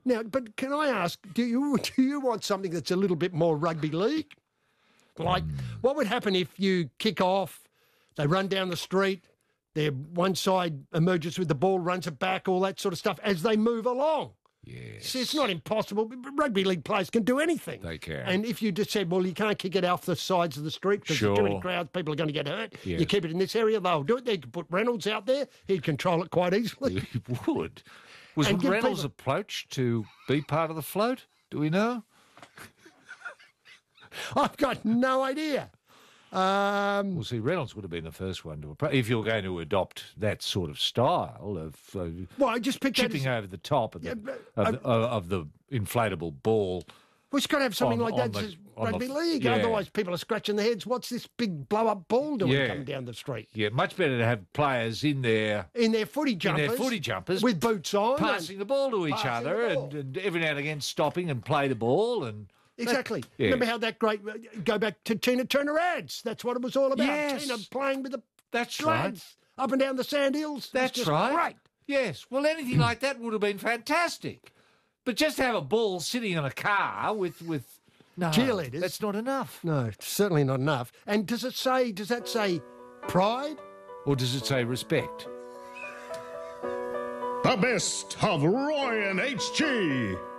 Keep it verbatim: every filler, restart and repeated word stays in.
Now, but can I ask, do you do you want something that's a little bit more rugby league? Like, mm. what would happen if you kick off, they run down the street, their one side emerges with the ball, runs it back, all that sort of stuff as they move along? Yes. See, it's not impossible. Rugby league players can do anything. They can. And if you just said, well, you can't kick it off the sides of the street because sure. there's too many crowds, people are going to get hurt. Yes. You keep it in this area, they'll do it. They could put Reynolds out there. He'd control it quite easily. He would. Was And give Reynolds people- approached to be part of the float? Do we know? I've got no idea. Um, Well, see, Reynolds would have been the first one to approach. If you're going to adopt that sort of style of uh, well, I just picked chipping that as, over the top of the, Yeah, but, of, uh, the of the inflatable ball. We've got to have something on- like on that the- as on the- rugby league. yeah. Otherwise, people are scratching their heads. What's this big blow-up ball doing Yeah. coming down the street? Yeah, much better to have players in there In their footy jumpers. in their footy jumpers With boots on. passing the ball to each passing other the ball. and, and every now and again stopping and play the ball and Exactly. Yeah. Remember how that great... Go back to Tina Turner ads. That's what it was all about. Yes. Tina playing with the That's lads up and down the sand hills. It was That's just right. Great. Yes. Well, anything like that would have been fantastic. But just to have a ball sitting on a car with... with no, Cheerleaders. That's not enough. No, it's certainly not enough. And does it say... Does that say pride? Or does it say respect? The best of Roy and H G.